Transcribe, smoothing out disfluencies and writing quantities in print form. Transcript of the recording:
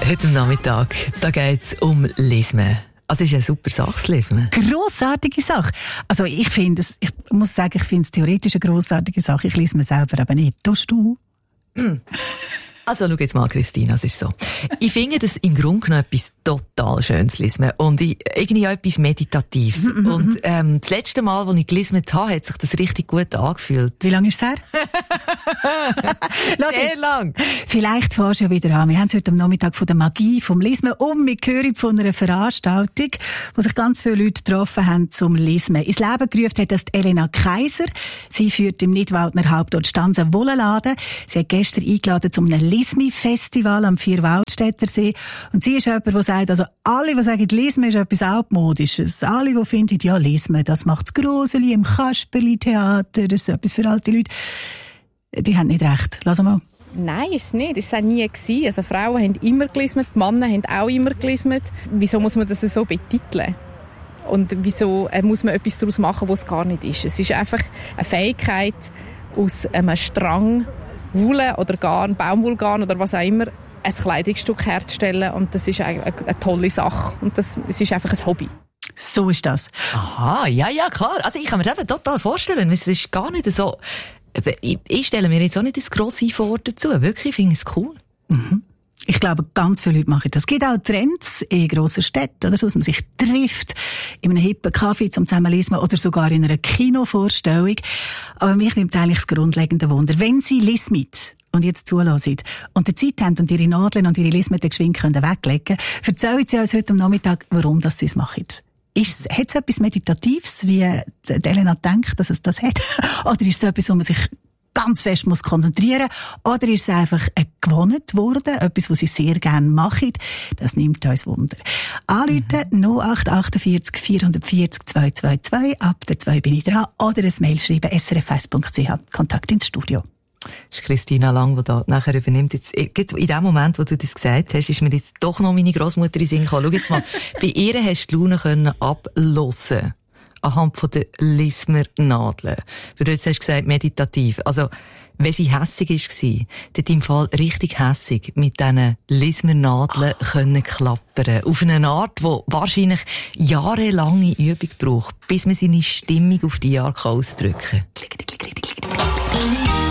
Heute am Nachmittag, da geht's um Lismen. Also, es ist eine super Sache, das Lismen. Grossartige Sache. Also, ich muss sagen, ich finde es theoretisch eine grossartige Sache. Ich lese mir selber aber nicht. Tust du? Also, schau jetzt mal, Christina, es ist so. Ich finde das im Grunde genommen etwas total Schönes Lismen. Und irgendwie auch etwas Meditatives. Und, das letzte Mal, als ich gelismet habe, hat sich das richtig gut angefühlt. Wie lange ist es her? Sehr lang. Vielleicht fährst du ja wieder an. Wir haben es heute am Nachmittag von der Magie vom Lismen wir hören von einer Veranstaltung, wo sich ganz viele Leute getroffen haben zum Lismen. Ins Leben gerufen hat das Elena Kaiser. Sie führt im Nidwaldner Hauptort Stanzen Wollenladen. Sie hat gestern eingeladen zu einem Lismi-Festival am Vierwaldstättersee. Und sie ist jemand, der sagt, also alle, die sagen, Lismen ist etwas Altmodisches. Alle, die finden, ja, Lismen, das macht das Groseli im Kasperli-Theater, das ist etwas für alte Leute. Die haben nicht recht. Lass mal. Nein, ist es nicht. Das war nie gewesen. Also Frauen haben immer gelismet, Männer haben auch immer gelismet. Wieso muss man das so betiteln? Und wieso muss man etwas daraus machen, was es gar nicht ist? Es ist einfach eine Fähigkeit, aus einem Strang Wolle oder Garn, Baumwollgarn oder was auch immer, ein Kleidungsstück herzustellen. Und das ist eine tolle Sache. Und es ist einfach ein Hobby. So ist das. Aha, ja, klar. Also ich kann mir das eben total vorstellen. Es ist gar nicht so... Ich stelle mir jetzt auch nicht das grosse vor dazu. Wirklich, ich finde es cool. Mhm. Ich glaube, ganz viele Leute machen das. Es gibt auch Trends in grossen Städten, oder so, dass man sich trifft, in einem hippen Kaffee zum Zusammenlesen oder sogar in einer Kinovorstellung. Aber mich nimmt eigentlich das grundlegende Wunder. Wenn Sie Lismit und jetzt zulassen und die Zeit haben und Ihre Nadeln und Ihre Lismete geschwind weglegen können, erzählen Sie uns heute am Nachmittag, warum Sie es machen. Hat es etwas Meditatives, wie Elena denkt, dass es das hat? Oder ist es etwas, wo man sich ganz fest muss konzentrieren muss? Oder ist es einfach gewohnt worden, etwas, was sie sehr gerne machen? Das nimmt uns Wunder. Anrufen 0848 440 222. Ab der 2 bin ich dran. Oder ein Mail schreiben, srf1.ch. Kontakt ins Studio. Das ist Christina Lang, die da nachher übernimmt. Jetzt, in dem Moment, wo du das gesagt hast, ist mir jetzt doch noch meine Grossmutter in den Sinn gekommen. Schau jetzt mal, bei ihr hast du die Laune können abhören. Anhand von der Lismer-Nadeln. Weil du jetzt hast gesagt, meditativ. Also, wenn sie hässig war, dort im Fall richtig hässig mit diesen Lismer-Nadeln können klappern. Auf eine Art, die wahrscheinlich jahrelange Übung braucht, bis man seine Stimmung auf die Jahre ausdrücken kann.